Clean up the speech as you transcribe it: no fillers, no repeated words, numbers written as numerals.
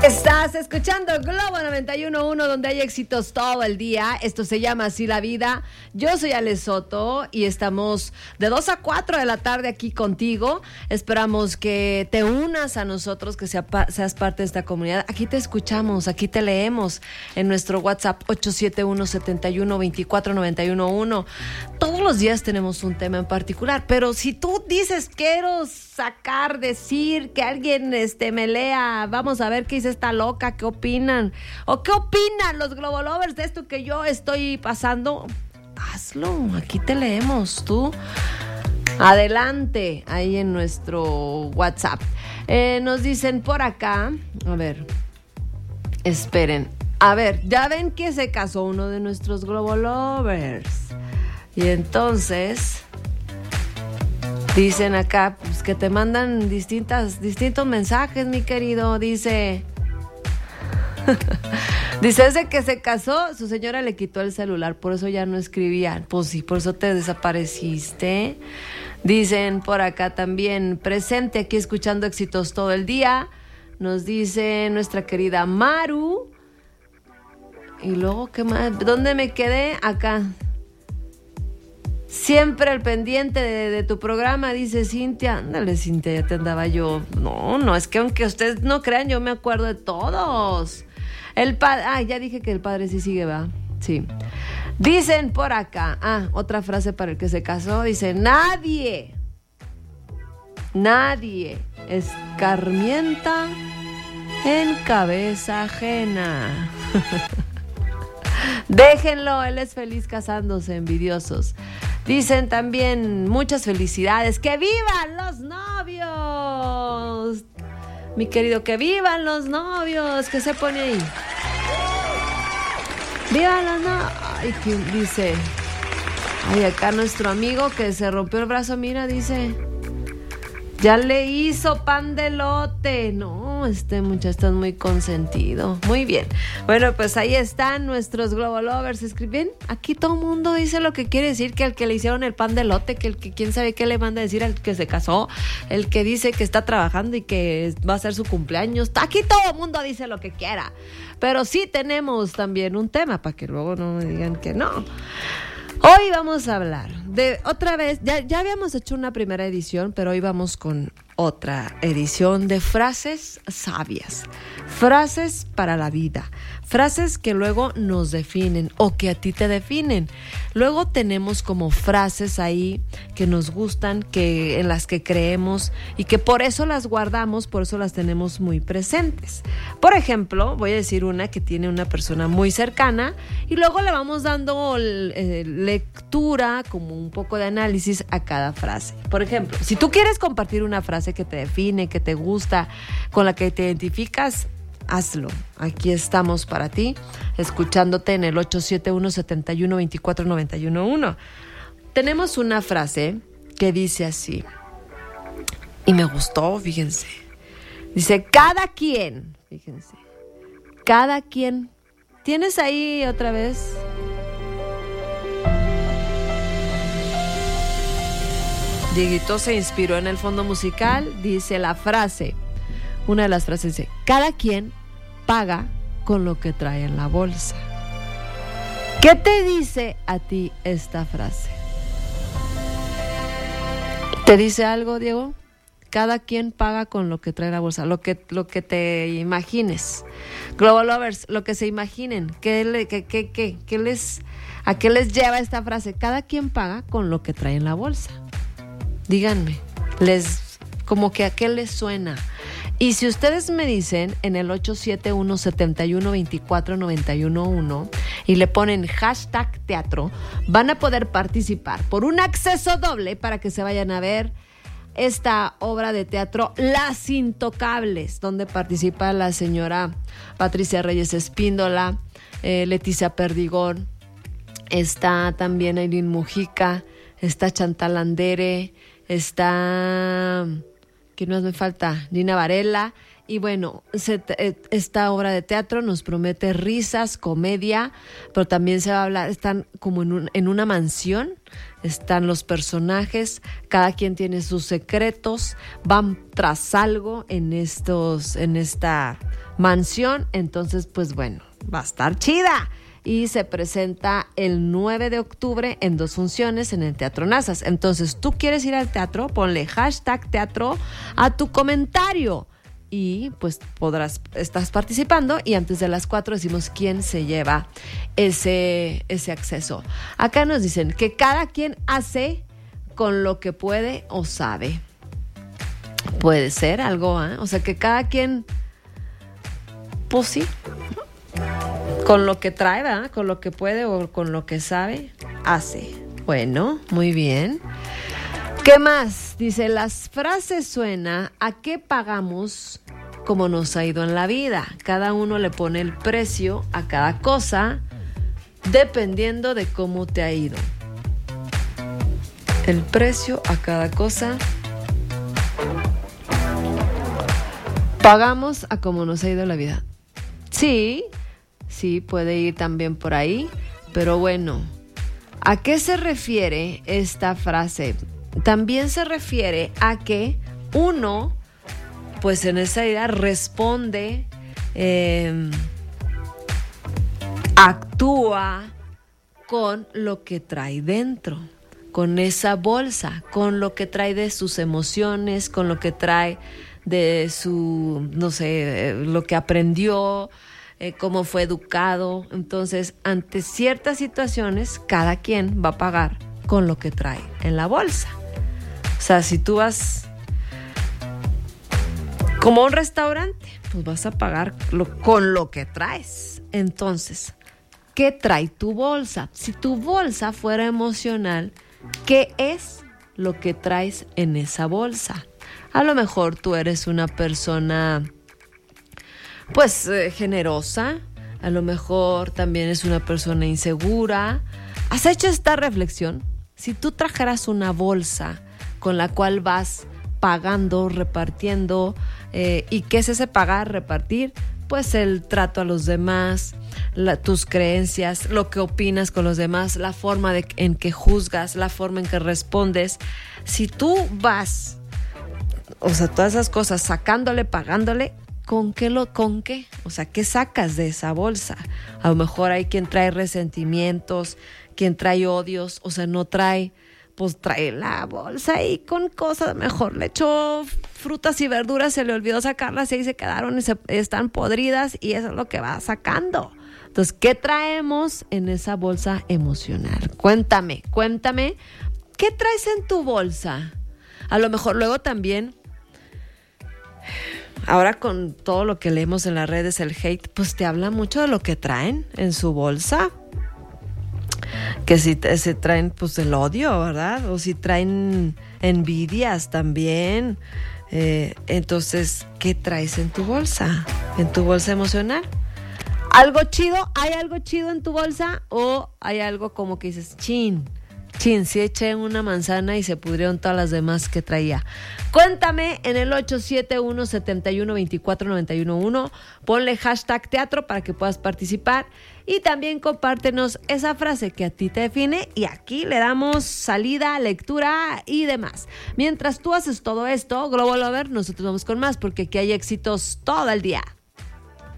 Estás escuchando Globo 91.1, donde hay éxitos todo el día. Esto se llama Así la Vida. Yo soy Ale Soto y estamos de 2 a 4 de la tarde aquí contigo. Esperamos que te unas a nosotros, que seas parte de esta comunidad. Aquí te escuchamos, aquí te leemos en nuestro WhatsApp 871-71-24-91-1. Todos los días tenemos un tema en particular, pero si tú dices quiero decir que alguien me lea, vamos a ver qué dice esta loca, qué opinan o qué opinan los Globolovers de esto que yo estoy pasando. Hazlo, aquí te leemos, tú adelante ahí en nuestro WhatsApp. Nos dicen por acá, a ver, esperen, a ver, ya ven que se casó uno de nuestros Globolovers y entonces dicen acá pues, que te mandan distintos mensajes, mi querido. Dice desde que se casó, su señora le quitó el celular, por eso ya no escribía. Pues sí, por eso te desapareciste. Dicen por acá también, presente aquí escuchando éxitos todo el día. Nos dice nuestra querida Maru. Y luego, ¿qué más? ¿Dónde me quedé? Acá. Siempre al pendiente de tu programa, dice Cintia. Ándale, Cintia, ya te andaba yo. No, es que aunque ustedes no crean, yo me acuerdo de todos. El padre, ya dije que el padre sí sigue, ¿va? Sí. Dicen por acá, otra frase para el que se casó, dice, nadie escarmienta en cabeza ajena. Déjenlo, él es feliz casándose, envidiosos. Dicen también, muchas felicidades, ¡que vivan los novios! Mi querido, ¡que vivan los novios! ¿Qué se pone ahí? ¡Vivan los novios! Ay, ¿quién dice? Ay, acá nuestro amigo que se rompió el brazo, mira, dice, ya le hizo pan de elote. No, este muchacho está muy consentido. Muy bien. Bueno, pues ahí están nuestros Globolovers. Escriben, aquí todo el mundo dice lo que quiere decir, que al que le hicieron el pan de elote, que el que quién sabe qué le manda a decir al que se casó, el que dice que está trabajando y que va a ser su cumpleaños. Aquí todo el mundo dice lo que quiera. Pero sí tenemos también un tema para que luego no me digan que no. Hoy vamos a hablar de otra vez, ya habíamos hecho una primera edición, pero hoy vamos con otra edición de frases sabias, frases para la vida, frases que luego nos definen o que a ti te definen. Luego tenemos como frases ahí que nos gustan, en las que creemos y que por eso las guardamos, por eso las tenemos muy presentes. Por ejemplo, voy a decir una que tiene una persona muy cercana y luego le vamos dando lectura, como un poco de análisis a cada frase. Por ejemplo, si tú quieres compartir una frase que te define, que te gusta, con la que te identificas, hazlo. Aquí estamos para ti, escuchándote en el 871-71-24-91-1. Tenemos una frase que dice así, y me gustó, fíjense. Dice, cada quien, ¿tienes ahí otra vez? Dieguito se inspiró en el fondo musical. Dice la frase, una de las frases dice, cada quien paga con lo que trae en la bolsa. ¿Qué te dice a ti esta frase? ¿Te dice algo, Diego? Cada quien paga con lo que trae en la bolsa, lo que te imagines. Globolovers, lo que se imaginen. ¿A qué les lleva esta frase? Cada quien paga con lo que trae en la bolsa. Díganme, como que a qué les suena. Y si ustedes me dicen en el 871-71-24-91-1 y le ponen hashtag teatro, van a poder participar por un acceso doble para que se vayan a ver esta obra de teatro Las Intocables, donde participa la señora Patricia Reyes Espíndola, Leticia Perdigón, está también Aileen Mujica, está Chantal Andere, está, ¿quién más me falta? Nina Varela. Y bueno, esta obra de teatro nos promete risas, comedia, pero también se va a hablar, están como en una mansión, están los personajes, cada quien tiene sus secretos, van tras algo en esta mansión. Entonces, pues bueno, va a estar chida. Y se presenta el 9 de octubre en 2 funciones en el Teatro Nazas. Entonces, tú quieres ir al teatro, ponle #teatro a tu comentario. Y pues estás participando y antes de las 4 decimos quién se lleva ese acceso. Acá nos dicen que cada quien hace con lo que puede o sabe. Puede ser algo, ¿eh? O sea, que cada quien, pues sí, con lo que trae, ¿verdad? Con lo que puede o con lo que sabe, hace. Bueno, muy bien. ¿Qué más? Dice, las frases suena a qué pagamos como nos ha ido en la vida. Cada uno le pone el precio a cada cosa dependiendo de cómo te ha ido. El precio a cada cosa pagamos a cómo nos ha ido la vida. Sí, puede ir también por ahí, pero bueno, ¿a qué se refiere esta frase? También se refiere a que uno, pues en esa idea responde, actúa con lo que trae dentro, con esa bolsa, con lo que trae de sus emociones, con lo que trae de su, no sé, lo que aprendió, cómo fue educado. Entonces, ante ciertas situaciones, cada quien va a pagar con lo que trae en la bolsa. O sea, si tú vas como a un restaurante, pues vas a pagar con lo que traes. Entonces, ¿qué trae tu bolsa? Si tu bolsa fuera emocional, ¿qué es lo que traes en esa bolsa? A lo mejor tú eres una persona, pues, generosa. A lo mejor también es una persona insegura. ¿Has hecho esta reflexión? Si tú trajeras una bolsa con la cual vas pagando, repartiendo, ¿y qué es ese pagar, repartir? Pues el trato a los demás, tus creencias, lo que opinas con los demás, la forma en que juzgas, la forma en que respondes. Si tú vas, o sea, todas esas cosas sacándole, pagándole, ¿con qué? O sea, ¿qué sacas de esa bolsa? A lo mejor hay quien trae resentimientos, quien trae odios, o sea, no trae, pues trae la bolsa y con cosas, mejor le echó frutas y verduras, se le olvidó sacarlas y ahí se quedaron y están podridas y eso es lo que va sacando. Entonces, ¿qué traemos en esa bolsa emocional? Cuéntame, ¿qué traes en tu bolsa? A lo mejor luego también, ahora con todo lo que leemos en las redes, el hate, pues te habla mucho de lo que traen en su bolsa. Que si se traen pues el odio, ¿verdad? O si traen envidias también. Entonces, ¿qué traes en tu bolsa? ¿En tu bolsa emocional? ¿Algo chido? ¿Hay algo chido en tu bolsa? ¿O hay algo como que dices, chin, sí eché una manzana y se pudrieron todas las demás que traía? Cuéntame en el 871-7124-911. Ponle #teatro para que puedas participar. Y también compártenos esa frase que a ti te define y aquí le damos salida, lectura y demás. Mientras tú haces todo esto, Global Lover, nosotros vamos con más porque aquí hay éxitos todo el día.